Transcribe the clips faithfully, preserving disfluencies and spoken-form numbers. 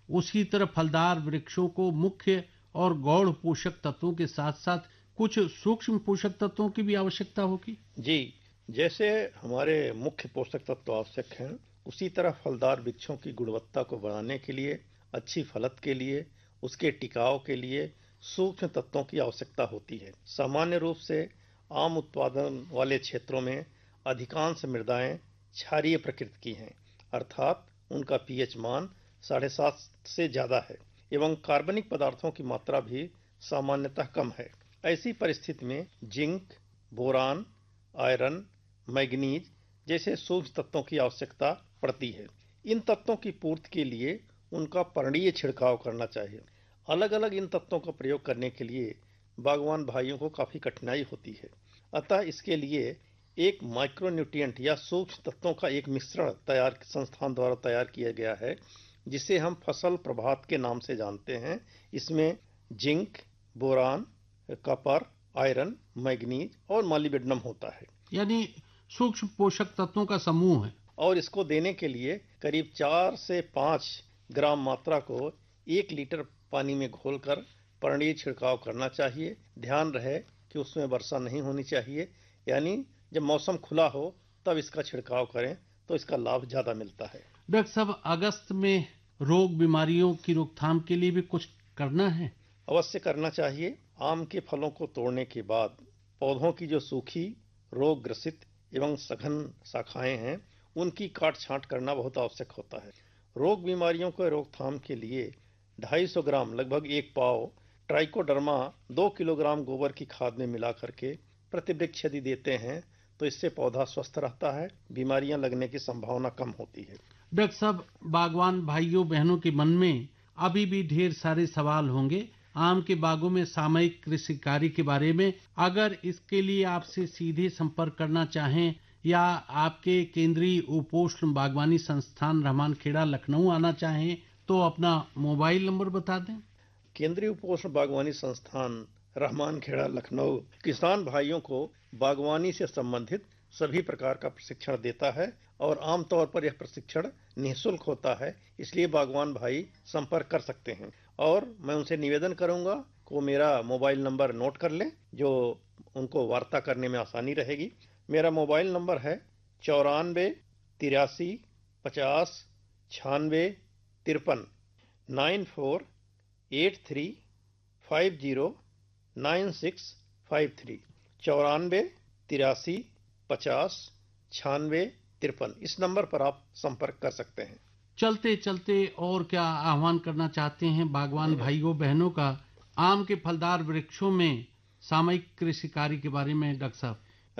उसी तरह फलदार वृक्षों को मुख्य और गौण पोषक तत्वों के साथ साथ कुछ सूक्ष्म पोषक तत्वों की भी आवश्यकता होगी। जी, जैसे हमारे मुख्य पोषक तत्व आवश्यक हैं, उसी तरह फलदार वृक्षों की गुणवत्ता को बढ़ाने के लिए, अच्छी फलत के लिए, उसके टिकाव के लिए सूक्ष्म तत्वों की आवश्यकता होती है। सामान्य रूप से आम उत्पादन वाले क्षेत्रों में अधिकांश मृदाएं क्षारीय प्रकृति की हैं, अर्थात उनका पीएच मान साढ़े सात से ज्यादा है एवं कार्बनिक पदार्थों की मात्रा भी सामान्यतः कम है। ऐसी परिस्थिति में जिंक, बोरान, आयरन, मैग्नीज जैसे सूक्ष्म तत्वों की आवश्यकता पड़ती है। इन तत्वों की पूर्ति के लिए उनका पर्णीय छिड़काव करना चाहिए। अलग अलग इन तत्वों का प्रयोग करने के लिए बागवान भाइयों को काफी कठिनाई होती है, अतः इसके लिए एक माइक्रोन्यूट्रिएंट या सूक्ष्म तत्वों का एक मिश्रण तैयार संस्थान द्वारा तैयार किया गया है, जिसे हम फसल प्रभात के नाम से जानते हैं। इसमें zinc, boron, copper, iron, manganese और मॉलिब्डेनम होता है, यानी सूक्ष्म पोषक तत्वों का समूह है। और इसको देने के लिए करीब चार से पाँच ग्राम मात्रा को एक लीटर पानी में घोलकर पर्णीय छिड़काव करना चाहिए। ध्यान रहे कि उसमें वर्षा नहीं होनी चाहिए, यानी जब मौसम खुला हो तब इसका छिड़काव करें तो इसका लाभ ज्यादा मिलता है। डॉक्टर साहब, अगस्त में रोग बीमारियों की रोकथाम के लिए भी कुछ करना है? अवश्य करना चाहिए। आम के फलों को तोड़ने के बाद पौधों की जो सूखी, रोग ग्रसित एवं सघन शाखाएं हैं, उनकी काट छांट करना बहुत आवश्यक होता है। रोग बीमारियों के रोकथाम के लिए ढाई सौ ग्राम लगभग एक पाव ट्राइकोडर्मा दो किलोग्राम गोबर की खाद में मिला करके प्रति वृक्ष यदि देते हैं तो इससे पौधा स्वस्थ रहता है, बीमारियां लगने की संभावना कम होती है। डॉक्टर साहब, बागवान भाइयों बहनों के मन में अभी भी ढेर सारे सवाल होंगे आम के बागों में सामयिक कृषि कार्य के बारे में। अगर इसके लिए आपसे सीधे संपर्क करना चाहें या आपके केंद्रीय उपोष्ण बागवानी संस्थान रहमानखेड़ा लखनऊ आना चाहें तो अपना मोबाइल नंबर बता दें। केंद्रीय उपोष्ण बागवानी संस्थान रहमानखेड़ा लखनऊ किसान भाइयों को बागवानी से संबंधित सभी प्रकार का प्रशिक्षण देता है और आमतौर पर यह प्रशिक्षण निःशुल्क होता है, इसलिए बागवान भाई संपर्क कर सकते हैं। और मैं उनसे निवेदन करूंगा कि वो मेरा मोबाइल नंबर नोट कर लें, जो उनको वार्ता करने में आसानी रहेगी। मेरा मोबाइल नंबर है चौरानवे तिरासी पचास छियानवे तिरपन nine four eight three five zero nine six five three चौरानवे तिरासी पचास छियानवे तिरपन। इस नंबर पर आप संपर्क कर सकते हैं। चलते चलते और क्या आह्वान करना चाहते हैं बागवान भाइयों बहनों का आम के फलदार वृक्षों में सामयिक कृषि कार्य के बारे में? डॉक्टर साहब,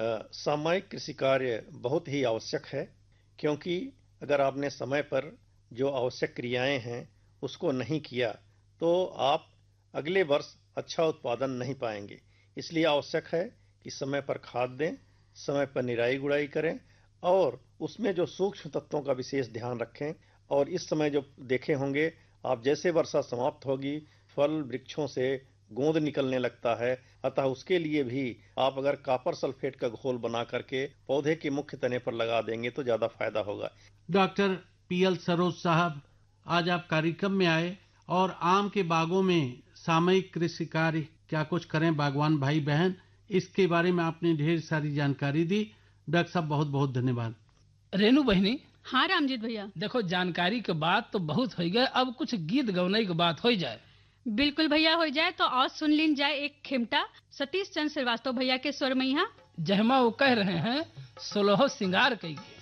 सामयिक कृषि कार्य बहुत ही आवश्यक है, क्योंकि अगर आपने समय पर जो आवश्यक क्रियाएं हैं उसको नहीं किया तो आप अगले वर्ष अच्छा उत्पादन नहीं पाएंगे। इसलिए आवश्यक है कि समय पर खाद दें, समय पर निराई गुड़ाई करें और उसमें जो सूक्ष्म तत्वों का विशेष ध्यान रखें। और इस समय जो देखे होंगे आप, जैसे वर्षा समाप्त होगी फल वृक्षों से गोंद निकलने लगता है, अतः उसके लिए भी आप अगर कॉपर सल्फेट का घोल बना करके पौधे के मुख्य तने पर लगा देंगे तो ज्यादा फायदा होगा। डॉक्टर पीएल सरोज साहब, आज आप कार्यक्रम में आए और आम के बागों में सामयिक कृषि कार्य क्या कुछ करें बागवान भाई बहन, इसके बारे में आपने ढेर सारी जानकारी दी। डॉक्टर साहब, बहुत बहुत धन्यवाद। रेनू बहनी। हाँ रामजीत भैया। देखो, जानकारी के बात तो बहुत हो गए, अब कुछ गीत गवनई की बात हो जाए। बिल्कुल भैया, हो जाए तो और सुन लीन जाए एक खिमटा सतीश चंद्र श्रीवास्तव भैया के स्वर में। यहाँ जहमा वो कह रहे हैं सोलहो सिंगार कई